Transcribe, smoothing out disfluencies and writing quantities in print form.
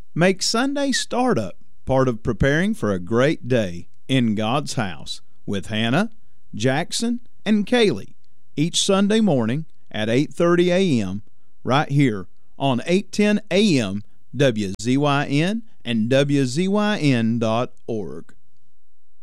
Make Sunday Startup part of preparing for a great day in God's house with Hannah, Jackson, and Kaylee each Sunday morning at 8:30 a.m. right here on 810 a.m. WZYN and WZYN.org.